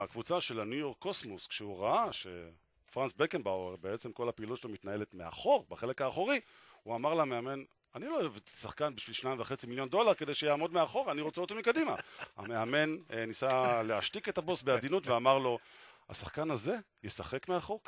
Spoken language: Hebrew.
הקבוצה של הניו יורק קוסמוס, כשהוא ראה שפרנס בקנבאואר, בעצם כל הפעילות שלו מתנהלת מאחור, בחלק האחורי, הוא אמר למאמן, אני לא אוהב את השחקן בשביל $2.5 מיליון כדי שיעמוד מאחור, אני רוצה אותו מקדימה. המאמן ניסה להשתיק את הבוס בעדינות ואמר לו, השחקן הזה ישחק מאחור,